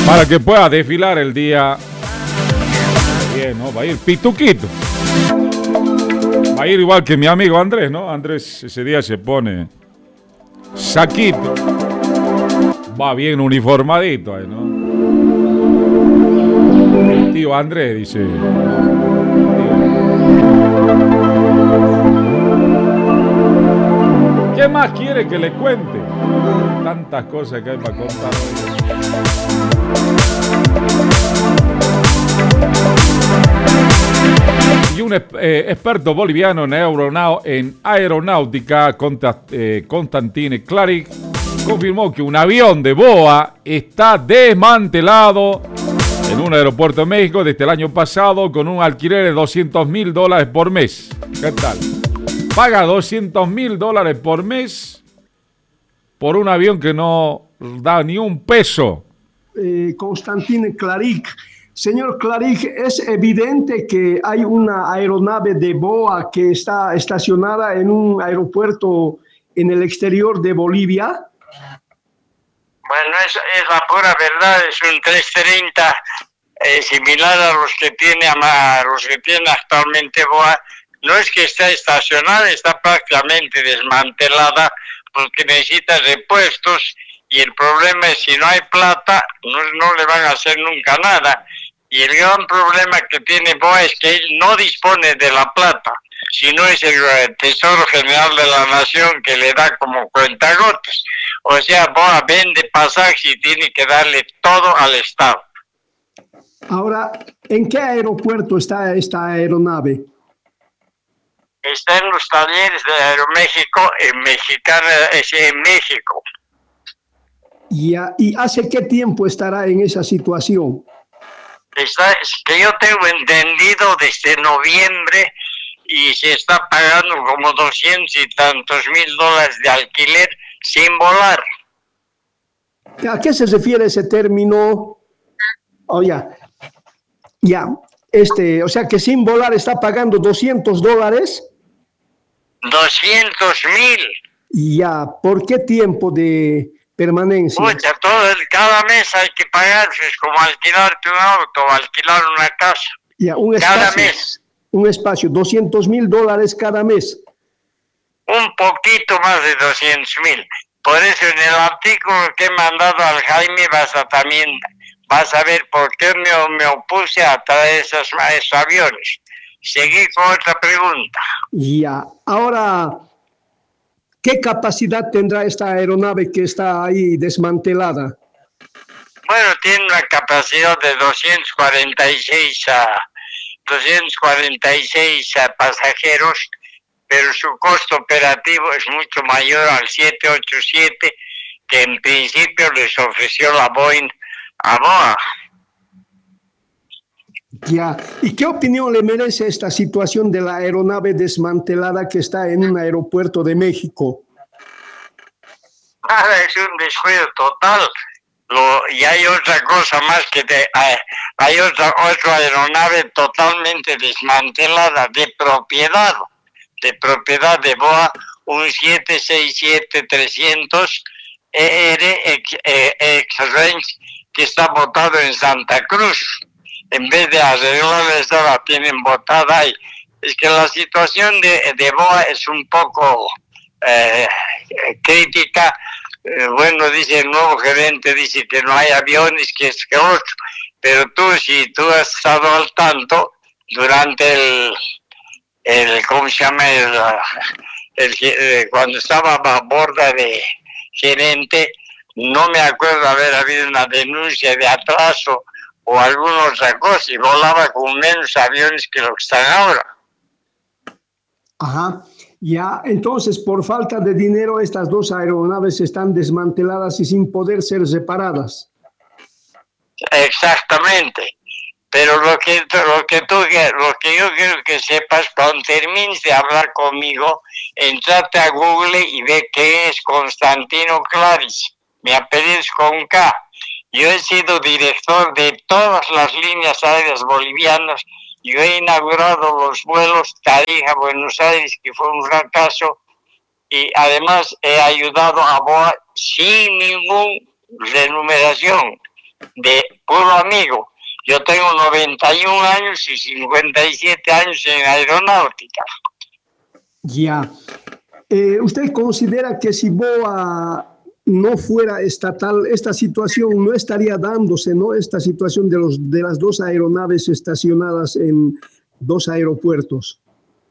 para que pueda desfilar el día. Bien, ¿no? Va a ir pituquito. Va a ir igual que mi amigo Andrés, ¿no? Andrés ese día se pone saquito. Va bien uniformadito ahí, ¿no? Tío Andrés dice. ¿Qué más quiere que le cuente? Tantas cosas que hay para contar. Y un experto boliviano en aeronáutica, Constantine Claric, confirmó que un avión de BOA está desmantelado en un aeropuerto de México desde el año pasado con un alquiler de $200,000 por mes. ¿Qué tal? Paga $200,000 por mes por un avión que no da ni un peso. Constantine Claric. Señor Claric, es evidente que hay una aeronave de BOA que está estacionada en un aeropuerto en el exterior de Bolivia. Bueno, es la pura verdad, es un 330 similar a los que tiene actualmente BOA. No es que esté estacionada, está prácticamente desmantelada porque necesita repuestos y el problema es si no hay plata, no le van a hacer nunca nada. Y el gran problema que tiene BOA es que él no dispone de la plata, sino es el Tesoro General de la Nación que le da como cuentagotas. O sea, BOA vende pasajes y tiene que darle todo al Estado. Ahora, ¿en qué aeropuerto está esta aeronave? Está en los talleres de Aeroméxico, en México. ¿Y hace qué tiempo estará en esa situación? Que yo tengo entendido desde noviembre y se está pagando como 200 y tantos mil dólares de alquiler sin volar. ¿A qué se refiere ese término? O sea que sin volar está pagando $200. 200,000. Ya, ¿por qué tiempo de permanencia? Pucha, cada mes hay que pagar, es como alquilarte un auto o alquilar una casa. Ya, cada mes. Un espacio, $200,000 cada mes. Un poquito más de 200,000. Por eso en el artículo que he mandado al Jaime vas a ver por qué me opuse a traer esos aviones. Seguí con otra pregunta. Ya, ahora, ¿qué capacidad tendrá esta aeronave que está ahí desmantelada? Bueno, tiene una capacidad de 246 pasajeros, pero su costo operativo es mucho mayor al 787 que en principio les ofreció la Boeing a BOA. Ya, ¿y qué opinión le merece esta situación de la aeronave desmantelada que está en un aeropuerto de México? Nada, es un descuido total. Y hay otra cosa más hay otra aeronave totalmente desmantelada de propiedad de BOA, un 767-300 X-Range que está botado en Santa Cruz. En vez de arreglarla, esta la tienen botada ahí. Es que la situación de BOA es un poco crítica. Bueno, dice el nuevo gerente, dice que no hay aviones, que es que otro. Pero si tú has estado al tanto durante ¿cómo se llama? Cuando estaba a bordo de gerente, no me acuerdo haber habido una denuncia de atraso o alguna otra cosa, y volaba con menos aviones que lo que están ahora. Ajá, ya, entonces por falta de dinero estas dos aeronaves están desmanteladas y sin poder ser reparadas. Exactamente, pero lo que yo quiero que sepas, cuando termines de hablar conmigo, entrate a Google y ve qué es Constantino Claric. Mi apellido es con K. Yo he sido director de todas las líneas aéreas bolivianas. Yo he inaugurado los vuelos Tarija-Buenos Aires, que fue un fracaso, y además he ayudado a BOA sin ninguna remuneración. de puro amigo. Yo tengo 91 años y 57 años en aeronáutica. Ya. ¿Usted considera que si BOA no fuera estatal, esta situación no estaría dándose, ¿no? Esta situación de las dos aeronaves estacionadas en dos aeropuertos.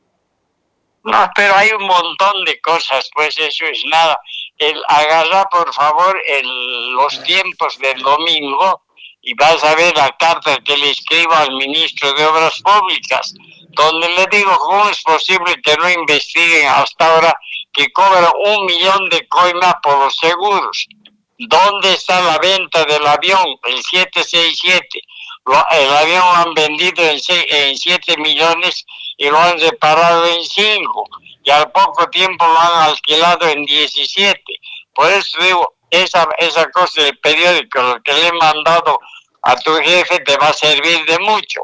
No, pero hay un montón de cosas, pues eso es nada. Agarra por favor los tiempos del domingo y vas a ver la carta que le escribo al ministro de Obras Públicas, donde le digo cómo es posible que no investiguen hasta ahora que cobra 1 millón de coimas por los seguros. ¿Dónde está la venta del avión, el 767? El avión lo han vendido en 7 millones y lo han reparado en 5. Y al poco tiempo lo han alquilado en 17. Por eso digo, esa cosa del periódico, lo que le he mandado a tu jefe, te va a servir de mucho.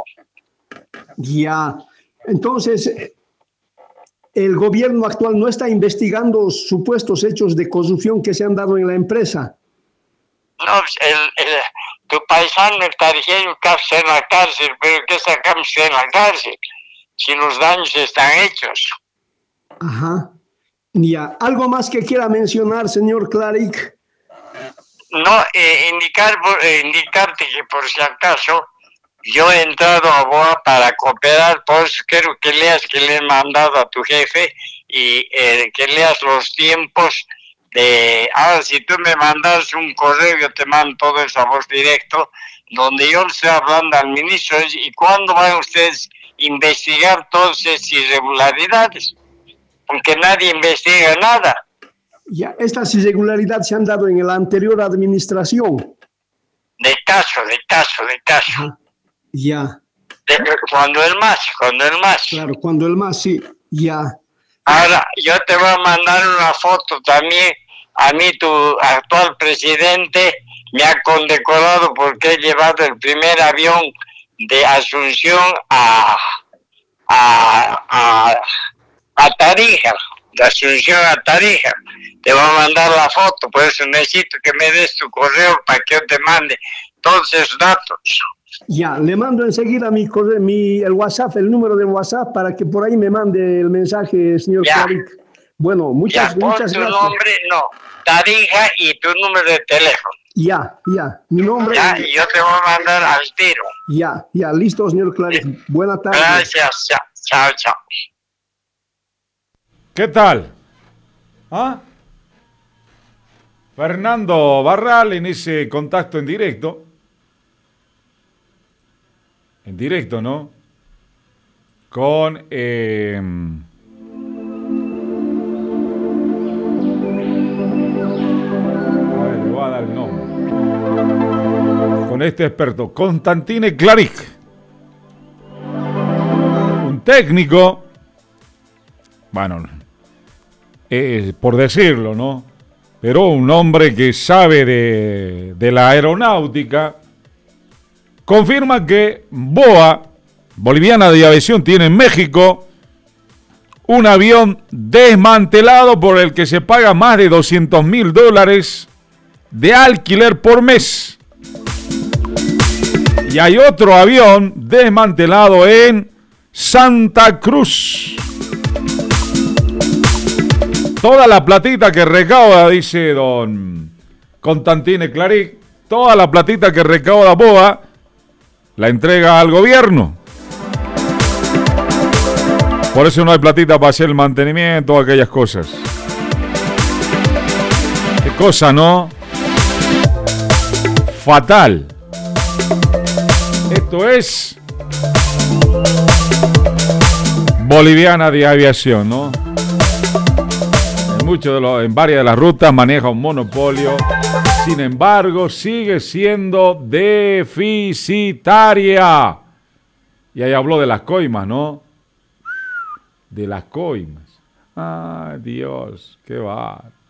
Ya. Entonces, el gobierno actual no está investigando supuestos hechos de corrupción que se han dado en la empresa. No, tu paisano está diciendo que está en la cárcel, pero ¿qué sacamos en la cárcel? Si los daños están hechos. Ajá. Ya. ¿Algo más que quiera mencionar, señor Claric? No, indicarte que por si acaso yo he entrado a BOA para cooperar, por eso quiero que leas que le he mandado a tu jefe y que leas los tiempos de... Ahora, si tú me mandas un correo, yo te mando todo eso a voz directo, donde yo le estoy hablando al ministro, y cuándo van ustedes a investigar todas esas irregularidades, porque nadie investiga nada. Ya, estas irregularidades se han dado en la anterior administración. De caso. Ajá. Ya. Cuando el MAS. Claro, cuando el MAS, sí, ya. Ahora, yo te voy a mandar una foto también. A mí tu actual presidente me ha condecorado porque he llevado el primer avión de Asunción a Tarija, de Asunción a Tarija. Te voy a mandar la foto, por eso necesito que me des tu correo para que yo te mande todos esos datos. Ya, le mando enseguida el WhatsApp, el número de WhatsApp, para que por ahí me mande el mensaje, señor Claric. Bueno, muchas gracias. Tu nombre, Tarija y tu número de teléfono. Ya, mi nombre. Ya, y yo te voy a mandar al tiro. Ya, listo, señor Claric. Buena tarde. Gracias, chao. ¿Qué tal? ¿Ah? Fernando Barral en ese contacto en directo. En directo, ¿no? Con... Ay, le voy a dar el nombre. Con este experto, Constantine Claric. Un técnico, bueno, por decirlo, ¿no? Pero un hombre que sabe de la aeronáutica, confirma que BOA, Boliviana de Aviación, tiene en México un avión desmantelado por el que se paga más de $200,000 de alquiler por mes. Y hay otro avión desmantelado en Santa Cruz. Toda la platita que recauda, dice don Constantine Claric, toda la platita que recauda BOA la entrega al gobierno. Por eso no hay platita para hacer el mantenimiento, aquellas cosas. Qué cosa, ¿no? Fatal. Esto es Boliviana de Aviación, ¿no? En varias de las rutas maneja un monopolio. Sin embargo, sigue siendo deficitaria. Y ahí habló de las coimas, ¿no? De las coimas. Ay, Dios, qué va.